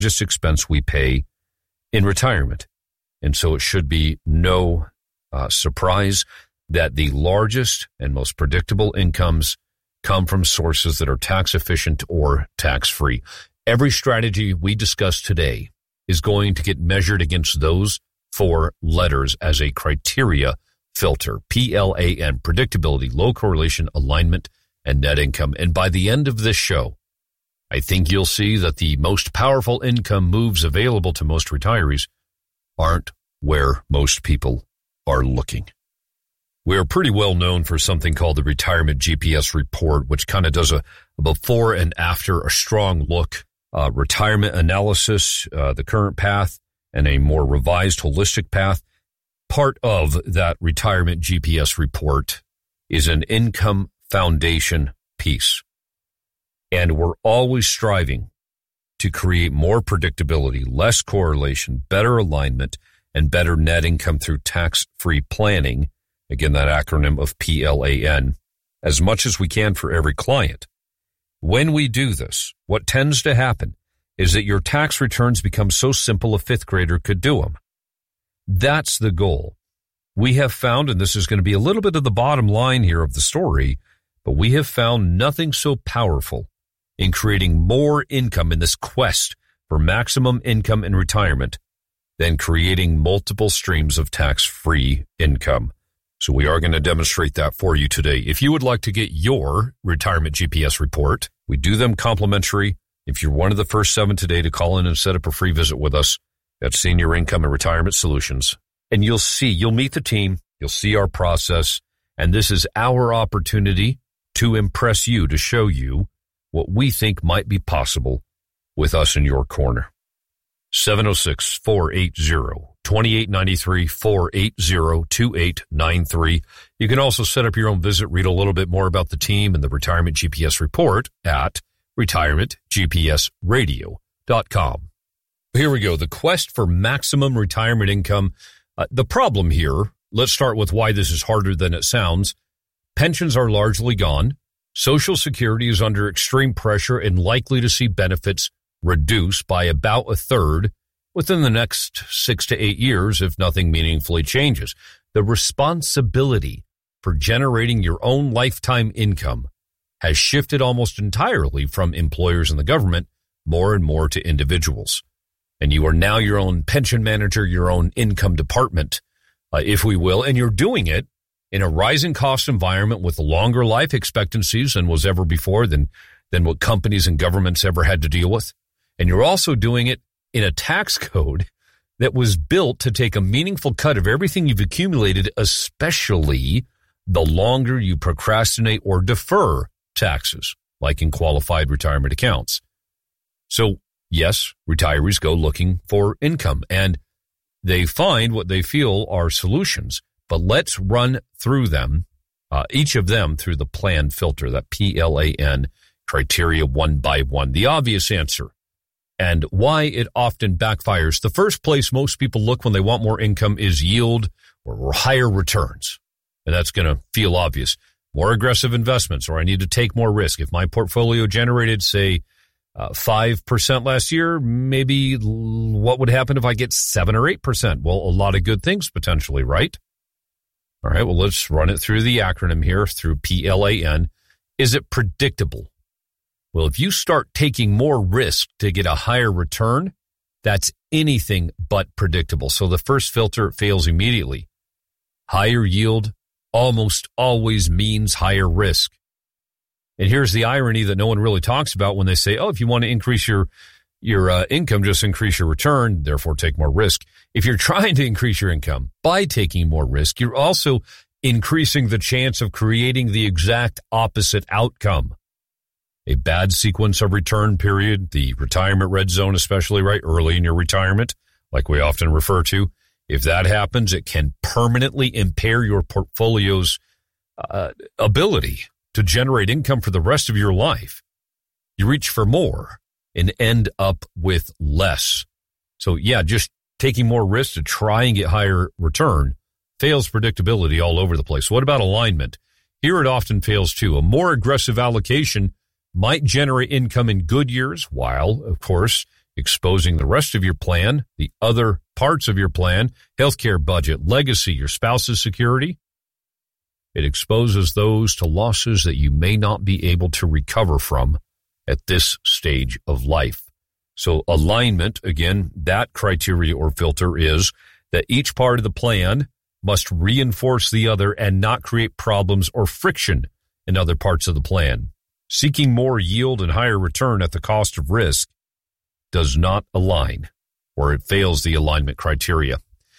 largest expense we pay in retirement. And so it should be no surprise that the largest and most predictable incomes come from sources that are tax efficient or tax-free. Every strategy we discuss today is going to get measured against those 4 letters as a criteria filter. PLAN, predictability, low correlation, alignment, and net income. And by the end of this show, I think you'll see that the most powerful income moves available to most retirees aren't where most people are looking. We're pretty well known for something called the Retirement GPS Report, which kind of does a before and after, a strong look, retirement analysis, the current path, and a more revised holistic path. Part of that Retirement GPS Report is an income foundation piece. And we're always striving to create more predictability, less correlation, better alignment, and better net income through tax-free planning. Again, that acronym of PLAN, as much as we can for every client. When we do this, what tends to happen is that your tax returns become so simple a 5th grader could do them. That's the goal. We have found, and this is going to be a little bit of the bottom line here of the story, but we have found nothing so powerful in creating more income in this quest for maximum income in retirement than creating multiple streams of tax-free income. So we are going to demonstrate that for you today. If you would like to get your Retirement GPS report, we do them complimentary. If you're one of the first 7 today to call in and set up a free visit with us at Senior Income and Retirement Solutions, and you'll meet the team, you'll see our process, and this is our opportunity to impress you, to show you what we think might be possible with us in your corner. 706-480-2893, 480-2893. You can also set up your own visit, read a little bit more about the team and the Retirement GPS report at retirementgpsradio.com. Here we go. The quest for maximum retirement income. The problem here, let's start with why this is harder than it sounds. Pensions are largely gone. Social Security is under extreme pressure and likely to see benefits reduce by about 1/3 within the next 6 to 8 years if nothing meaningfully changes. The responsibility for generating your own lifetime income has shifted almost entirely from employers and the government more and more to individuals. And you are now your own pension manager, your own income department, if we will, and you're doing it in a rising cost environment with longer life expectancies than was ever before, than what companies and governments ever had to deal with. And you're also doing it in a tax code that was built to take a meaningful cut of everything you've accumulated, especially the longer you procrastinate or defer taxes, like in qualified retirement accounts. So, yes, retirees go looking for income, and they find what they feel are solutions. But let's run through them, each of them through the plan filter, that PLAN criteria one by one. The obvious answer and why it often backfires. The first place most people look when they want more income is yield or higher returns. And that's going to feel obvious. More aggressive investments, or I need to take more risk. If my portfolio generated, say, 5% last year, maybe what would happen if I get 7 or 8%? Well, a lot of good things potentially, right? All right, well, let's run it through the acronym here, through PLAN. Is it predictable? Well, if you start taking more risk to get a higher return, that's anything but predictable. So the first filter fails immediately. Higher yield almost always means higher risk. And here's the irony that no one really talks about when they say, oh, if you want to increase your income, just increase your return, therefore take more risk. If you're trying to increase your income by taking more risk, you're also increasing the chance of creating the exact opposite outcome. A bad sequence of return period, the retirement red zone, especially right early in your retirement, like we often refer to. If that happens, it can permanently impair your portfolio's ability to generate income for the rest of your life. You reach for more and end up with less. So yeah, just taking more risk to try and get higher return fails predictability all over the place. What about alignment? Here it often fails too. A more aggressive allocation might generate income in good years, while, of course, exposing the rest of your plan, the other parts of your plan, healthcare budget, legacy, your spouse's security. It exposes those to losses that you may not be able to recover from at this stage of life. So alignment, again, that criteria or filter is that each part of the plan must reinforce the other and not create problems or friction in other parts of the plan. Seeking more yield and higher return at the cost of risk does not align, or it fails the alignment criteria.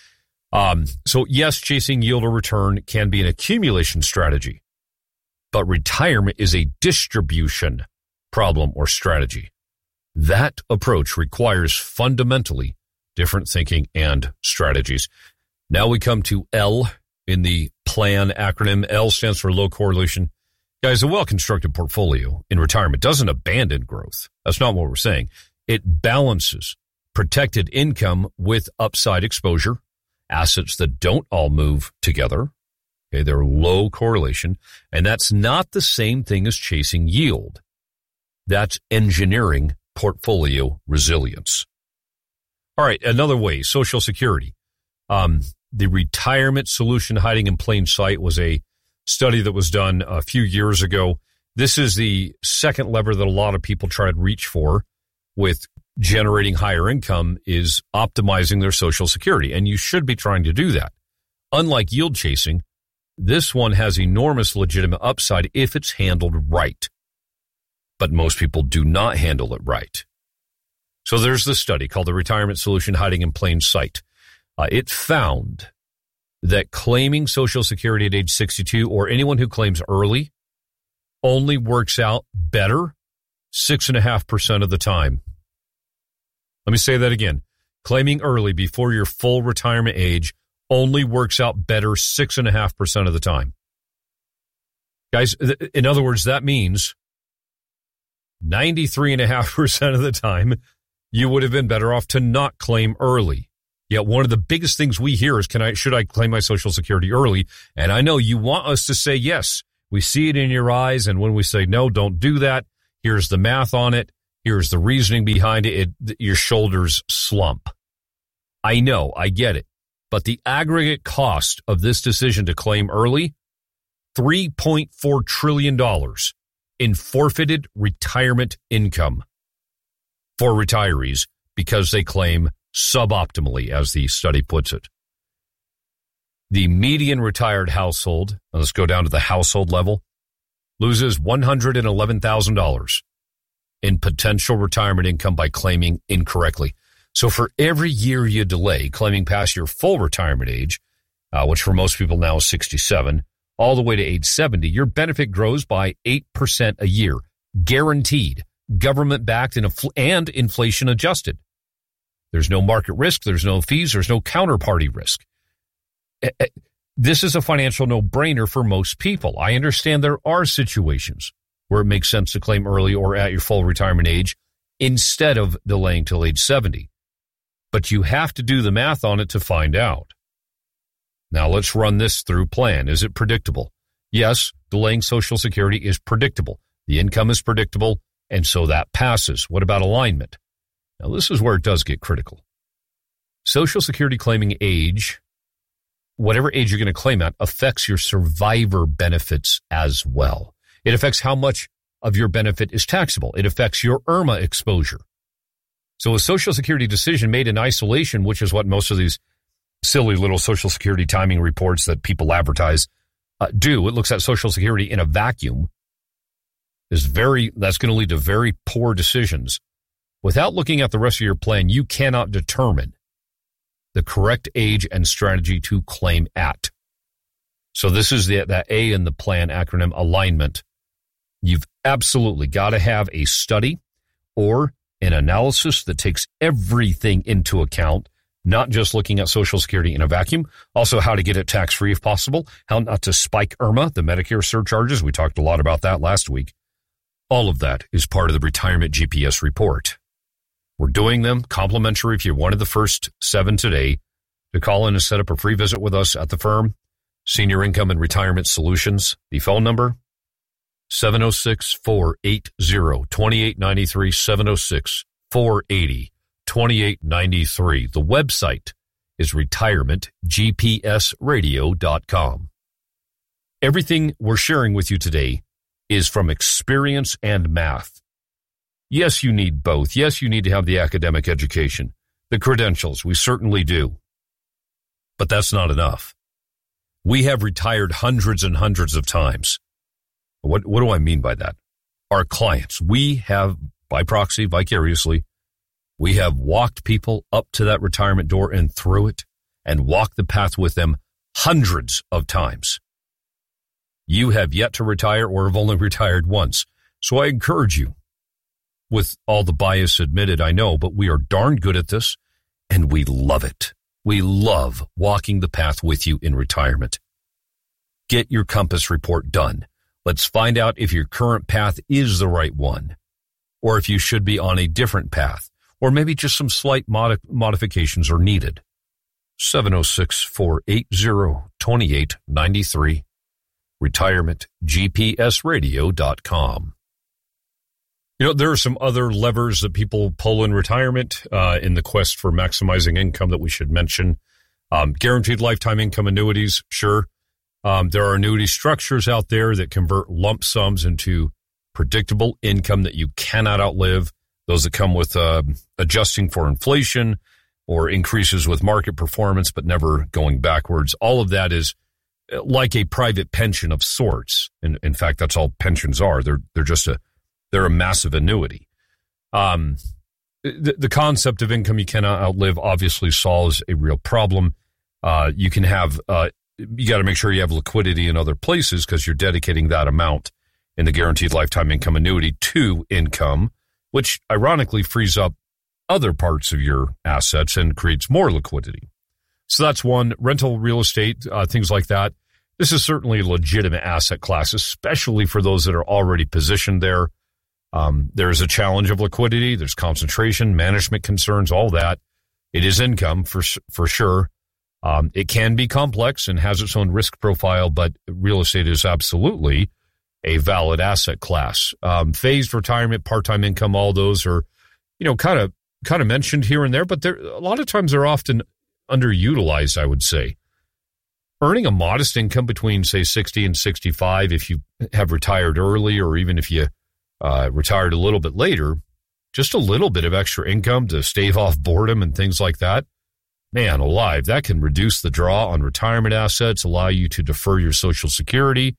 So yes, chasing yield or return can be an accumulation strategy, but retirement is a distribution problem or strategy. That approach requires fundamentally different thinking and strategies. Now we come to L in the PLAN acronym. L stands for low correlation. Guys, a well-constructed portfolio in retirement doesn't abandon growth. That's not what we're saying. It balances protected income with upside exposure, assets that don't all move together. Okay, they're low correlation, and that's not the same thing as chasing yield. That's engineering portfolio resilience. All right, another way, Social Security. The retirement solution hiding in plain sight was a study that was done a few years ago. This is the second lever that a lot of people try to reach for with generating higher income, is optimizing their Social Security. And you should be trying to do that. Unlike yield chasing, this one has enormous legitimate upside if it's handled right. But most people do not handle it right. So there's this study called the Retirement Solution Hiding in Plain Sight. It found that claiming Social Security at age 62 or anyone who claims early only works out better 6.5% of the time. Let me say that again. Claiming early before your full retirement age only works out better 6.5% of the time. Guys, in other words, that means 93.5% of the time you would have been better off to not claim early. Yet one of the biggest things we hear is, should I claim my Social Security early? And I know you want us to say yes. We see it in your eyes, and when we say no, don't do that, here's the math on it, here's the reasoning behind it, your shoulders slump. I know, I get it. But the aggregate cost of this decision to claim early, $3.4 trillion in forfeited retirement income for retirees because they claim suboptimally, as the study puts it. The median retired household, let's go down to the household level, loses $111,000 in potential retirement income by claiming incorrectly. So for every year you delay claiming past your full retirement age, which for most people now is 67, all the way to age 70, your benefit grows by 8% a year, guaranteed, government-backed and inflation-adjusted. There's no market risk, there's no fees, there's no counterparty risk. This is a financial no-brainer for most people. I understand there are situations where it makes sense to claim early or at your full retirement age instead of delaying till age 70. But you have to do the math on it to find out. Now let's run this through PLAN. Is it predictable? Yes, delaying Social Security is predictable. The income is predictable, and so that passes. What about alignment? Now, this is where it does get critical. Social Security claiming age, whatever age you're going to claim at, affects your survivor benefits as well. It affects how much of your benefit is taxable. It affects your IRMA exposure. So a Social Security decision made in isolation, which is what most of these silly little Social Security timing reports that people advertise do, it looks at Social Security in a vacuum, that's going to lead to very poor decisions. Without looking at the rest of your plan, you cannot determine the correct age and strategy to claim at. So this is that A in the PLAN acronym, alignment. You've absolutely got to have a study or an analysis that takes everything into account, not just looking at Social Security in a vacuum, also how to get it tax-free if possible, how not to spike IRMA, the Medicare surcharges. We talked a lot about that last week. All of that is part of the Retirement GPS report. We're doing them complimentary if you're one of the first 7 today to call in and set up a free visit with us at the firm, Senior Income and Retirement Solutions. The phone number, 706-480-2893, 706-480-2893. 2893. The website is retirementgpsradio.com. Everything we're sharing with you today is from experience and math. Yes, you need both. Yes, you need to have the academic education, the credentials. We certainly do. But that's not enough. We have retired hundreds and hundreds of times. What do I mean by that? Our clients, we have, by proxy, vicariously, we have walked people up to that retirement door and through it and walked the path with them hundreds of times. You have yet to retire or have only retired once. So I encourage you, with all the bias admitted, I know, but we are darn good at this and we love it. We love walking the path with you in retirement. Get your Compass report done. Let's find out if your current path is the right one, or if you should be on a different path, or maybe just some slight modifications are needed. 706-480-2893, retirementgpsradio.com. You know, there are some other levers that people pull in retirement in the quest for maximizing income that we should mention. Guaranteed lifetime income annuities, sure. There are annuity structures out there that convert lump sums into predictable income that you cannot outlive. Those that come with adjusting for inflation or increases with market performance, but never going backwards. All of that is like a private pension of sorts. And in fact, that's all pensions are. They're a massive annuity. The concept of income you cannot outlive obviously solves a real problem. You can have, you got to make sure you have liquidity in other places because you're dedicating that amount in the guaranteed lifetime income annuity to income, which ironically frees up other parts of your assets and creates more liquidity. So that's one. Rental real estate, things like that. This is certainly a legitimate asset class, especially for those that are already positioned there. There's a challenge of liquidity. There's concentration, management concerns, all that. It is income for sure. It can be complex and has its own risk profile, but real estate is absolutely a valid asset class. Phased retirement, part-time income, all those are, kind of mentioned here and there, but a lot of times they're often underutilized, I would say. Earning a modest income between, say, 60 and 65, if you have retired early, or even if you retired a little bit later, just a little bit of extra income to stave off boredom and things like that. Man alive, that can reduce the draw on retirement assets, allow you to defer your Social Security,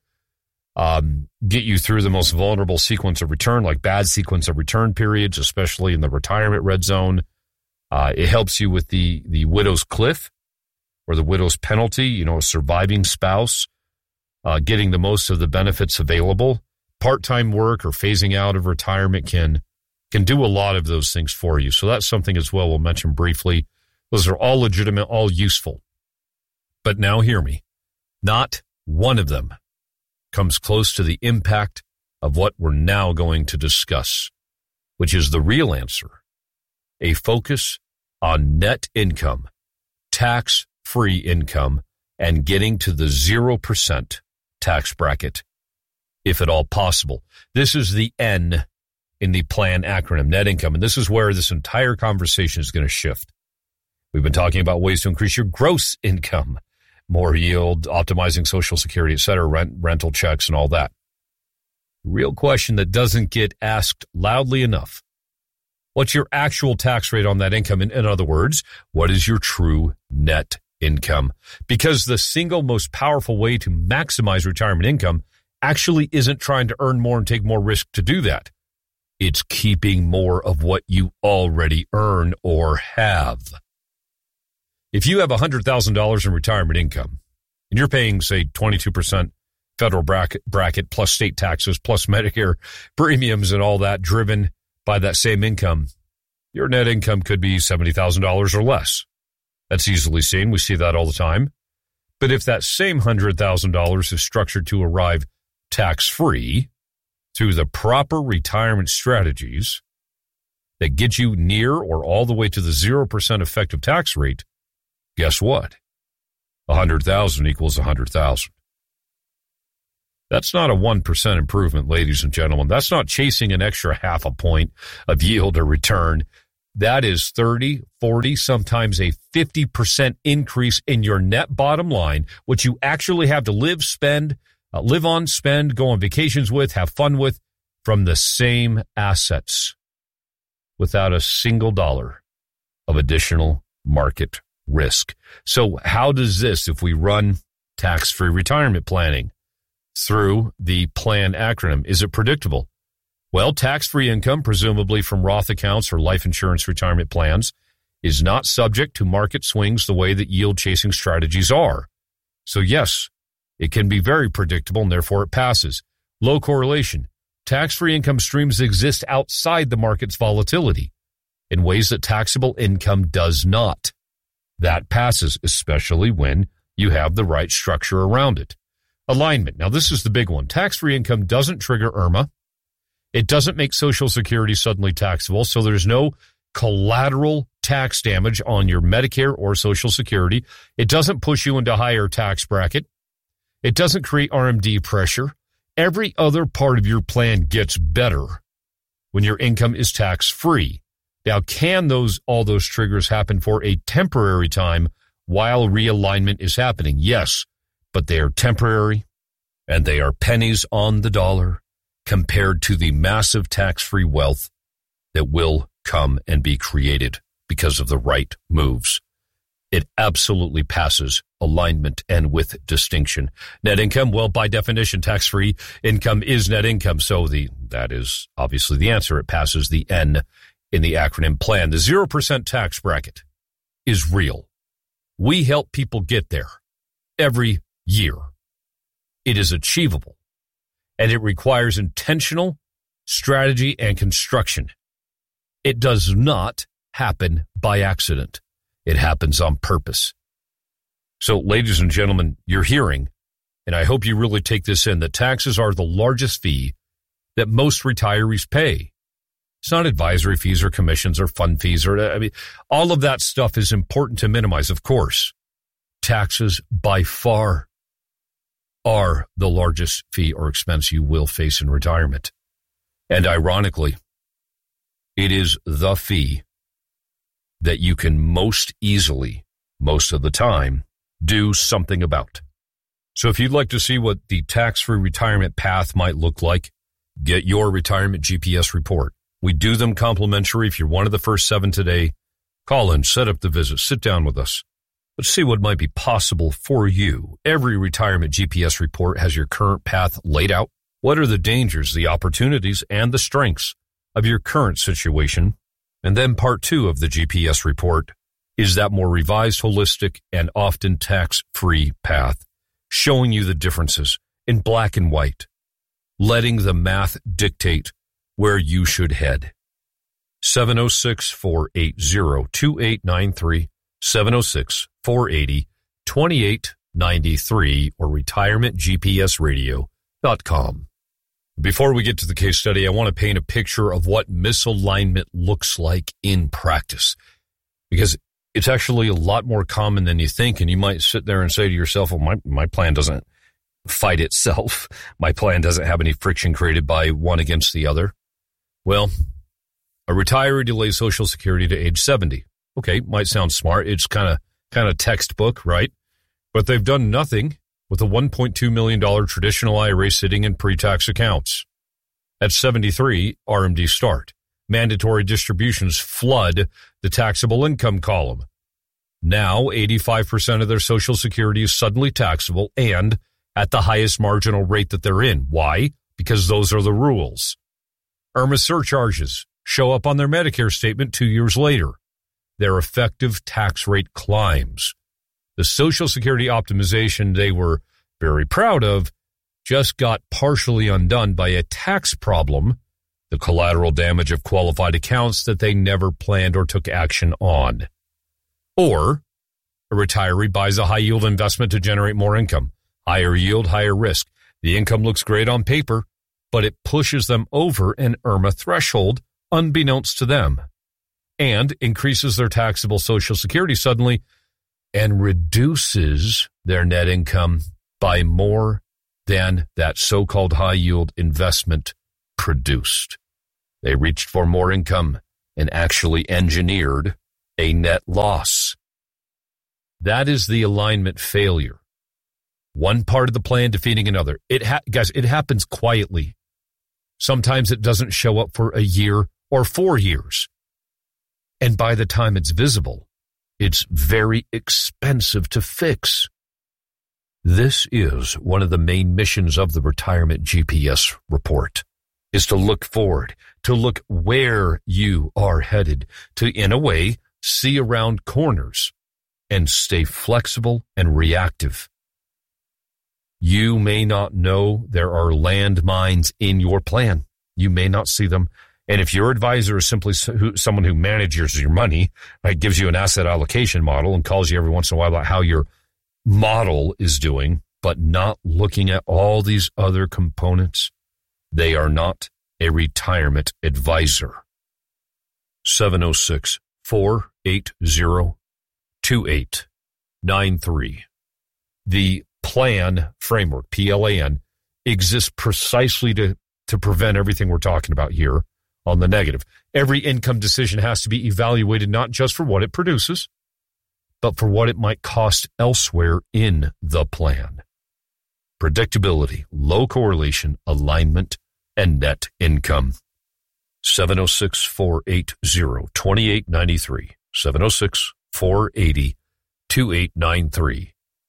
get you through the most vulnerable sequence of return, like bad sequence of return periods, especially in the retirement red zone. It helps you with the widow's cliff or the widow's penalty, a surviving spouse, getting the most of the benefits available. Part-time work or phasing out of retirement can do a lot of those things for you. So that's something as well we'll mention briefly. Those are all legitimate, all useful. But now hear me. Not one of them comes close to the impact of what we're now going to discuss, which is the real answer. A focus on net income, tax-free income, and getting to the 0% tax bracket, if at all possible. This is the N in the PLAN acronym, net income, and this is where this entire conversation is going to shift. We've been talking about ways to increase your gross income, more yield, optimizing Social Security, et cetera, rental checks and all that. Real question that doesn't get asked loudly enough. What's your actual tax rate on that income? In other words, what is your true net income? Because the single most powerful way to maximize retirement income actually isn't trying to earn more and take more risk to do that. It's keeping more of what you already earn or have. If you have $100,000 in retirement income and you're paying, say, 22% federal bracket plus state taxes plus Medicare premiums and all that driven by that same income, your net income could be $70,000 or less. That's easily seen. We see that all the time. But if that same $100,000 is structured to arrive tax-free through the proper retirement strategies that get you near or all the way to the 0% effective tax rate, guess what? 100,000 equals 100,000. That's not a 1% improvement, ladies and gentlemen. That's not chasing an extra half a point of yield or return. That is 30, 40, sometimes a 50% increase in your net bottom line, what you actually have to live on, spend, go on vacations with, have fun with, from the same assets without a single dollar of additional market risk. So how does this, if we run tax-free retirement planning through the PLAN acronym, is it predictable? Well, tax-free income, presumably from Roth accounts or life insurance retirement plans, is not subject to market swings the way that yield-chasing strategies are. So yes, it can be very predictable, and therefore it passes. Low correlation. Tax-free income streams exist outside the market's volatility in ways that taxable income does not. That passes, especially when you have the right structure around it. Alignment. Now, this is the big one. Tax-free income doesn't trigger IRMA. It doesn't make Social Security suddenly taxable, so there's no collateral tax damage on your Medicare or Social Security. It doesn't push you into a higher tax bracket. It doesn't create RMD pressure. Every other part of your plan gets better when your income is tax-free. Now, can all those triggers happen for a temporary time while realignment is happening? Yes, but they are temporary, and they are pennies on the dollar compared to the massive tax-free wealth that will come and be created because of the right moves. It absolutely passes alignment and with distinction. Net income, well, by definition, tax-free income is net income. So that is obviously the answer. It passes the N in the acronym PLAN. The 0% tax bracket is real. We help people get there every year. It is achievable, and it requires intentional strategy and construction. It does not happen by accident. It happens on purpose. So, ladies and gentlemen, you're hearing, and I hope you really take this in, that taxes are the largest fee that most retirees pay. It's not advisory fees or commissions or fund fees all of that stuff is important to minimize, of course. Taxes by far are the largest fee or expense you will face in retirement. And ironically, it is the fee that you can most easily, most of the time, do something about. So if you'd like to see what the tax-free retirement path might look like, get your retirement GPS report. We do them complimentary. If you're one of the first 7 today, call in, set up the visit, sit down with us. Let's see what might be possible for you. Every retirement GPS report has your current path laid out. What are the dangers, the opportunities, and the strengths of your current situation? And then part 2 of the GPS report is that more revised, holistic, and often tax-free path, showing you the differences in black and white, letting the math dictate where you should head. 706-480-2893, 706-480-2893, or retirementgpsradio.com. Before we get to the case study, I want to paint a picture of what misalignment looks like in practice, because it's actually a lot more common than you think, and you might sit there and say to yourself, well, my plan doesn't fight itself. My plan doesn't have any friction created by one against the other. Well, a retiree delays Social Security to age 70. Okay, might sound smart. It's kind of textbook, right? But they've done nothing with a $1.2 million traditional IRA sitting in pre-tax accounts. At 73, RMD start. Mandatory distributions flood the taxable income column. Now, 85% of their Social Security is suddenly taxable and at the highest marginal rate that they're in. Why? Because those are the rules. IRMA surcharges show up on their Medicare statement 2 years later. Their effective tax rate climbs. The Social Security optimization they were very proud of just got partially undone by a tax problem, the collateral damage of qualified accounts that they never planned or took action on. Or a retiree buys a high-yield investment to generate more income. Higher yield, higher risk. The income looks great on paper, but it pushes them over an IRMA threshold unbeknownst to them and increases their taxable Social Security suddenly and reduces their net income by more than that so-called high-yield investment produced. They reached for more income and actually engineered a net loss. That is the alignment failure. One part of the plan defeating another. Guys, it happens quietly. Sometimes it doesn't show up for a year or 4 years. And by the time it's visible, it's very expensive to fix. This is one of the main missions of the Retirement GPS report, is to look forward, to look where you are headed, to, in a way, see around corners and stay flexible and reactive. You may not know there are landmines in your plan. You may not see them. And if your advisor is simply someone who manages your money, right, gives you an asset allocation model and calls you every once in a while about how your model is doing, but not looking at all these other components, they are not a retirement advisor. 706-480-2893. The plan framework, PLAN, exists precisely to prevent everything we're talking about here on the negative. Every income decision has to be evaluated not just for what it produces, but for what it might cost elsewhere in the plan. Predictability, low correlation, alignment, and net income. 706-480-2893. 706-480-2893.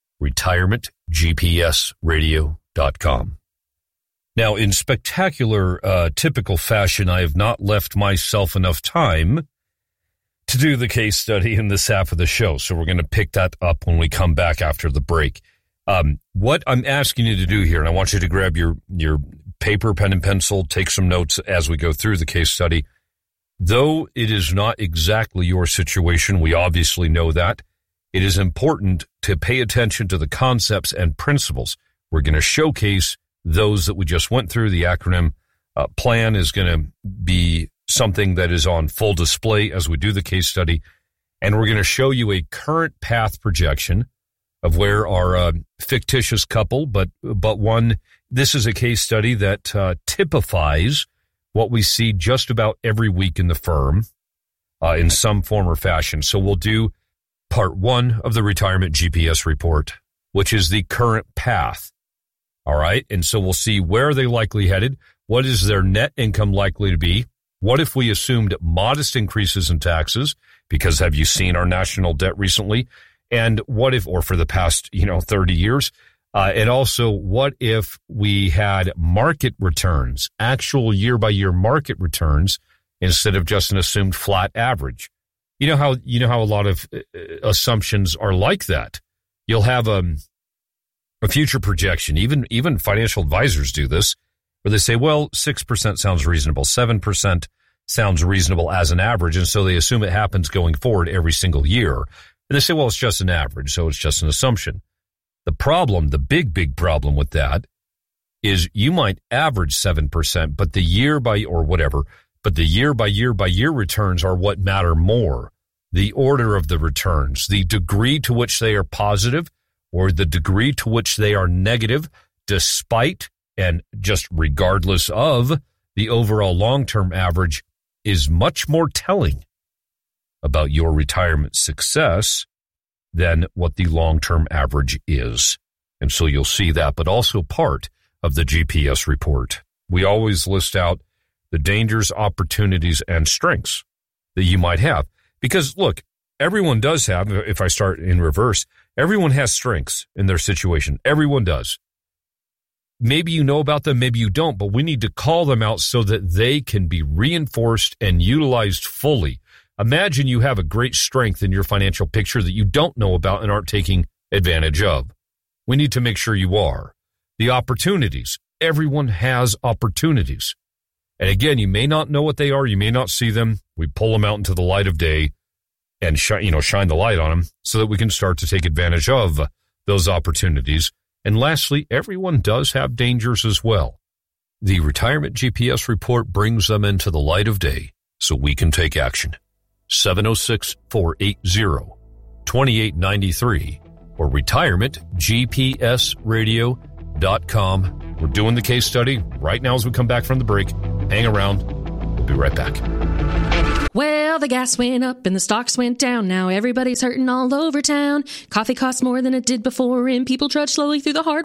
RetirementGPSradio.com. Now, in spectacular, typical fashion, I have not left myself enough time to do the case study in this half of the show, so we're going to pick that up when we come back after the break. What I'm asking you to do here, and I want you to grab your paper, pen, and pencil, take some notes as we go through the case study. Though it is not exactly your situation, we obviously know that, it is important to pay attention to the concepts and principles. We're going to showcase those that we just went through. The acronym PLAN is going to be something that is on full display as we do the case study. And we're going to show you a current path projection of where our fictitious couple, but one, this is a case study that typifies what we see just about every week in the firm in some form or fashion. So we'll do part one of the Retirement GPS report, which is the current path. All right. And so we'll see where are they likely headed? What is their net income likely to be? What if we assumed modest increases in taxes? Because have you seen our national debt recently? And what if, or for the past, 30 years? And also, what if we had market returns, actual year-by-year market returns, instead of just an assumed flat average? You know how a lot of assumptions are like that. You'll have a future projection. Even financial advisors do this, where they say, well, 6% sounds reasonable, 7% sounds reasonable as an average, and so they assume it happens going forward every single year. And they say, well, it's just an average, so it's just an assumption. The problem, the big problem with that is you might average 7%, but the year by year returns are what matter more. The order of the returns, the degree to which they are positive or the degree to which they are negative, despite and just regardless of the overall long-term average, is much more telling about your retirement success than what the long-term average is. And so you'll see that, but also part of the GPS report. We always list out the dangers, opportunities, and strengths that you might have. Because, look, everyone does have, if I start in reverse, everyone has strengths in their situation. Everyone does. Maybe you know about them, maybe you don't, but we need to call them out so that they can be reinforced and utilized fully. Imagine you have a great strength in your financial picture that you don't know about and aren't taking advantage of. We need to make sure you are. The opportunities. Everyone has opportunities. And again, you may not know what they are. You may not see them. We pull them out into the light of day and shine the light on them so that we can start to take advantage of those opportunities. And lastly, everyone does have dangers as well. The Retirement GPS report brings them into the light of day so we can take action. 706-480-2893 or retirementgpsradio.com. We're doing the case study right now as we come back from the break. Hang around. We'll be right back. Well, the gas went up and the stocks went down. Now everybody's hurting all over town. Coffee costs more than it did before, and people trudge slowly through the hard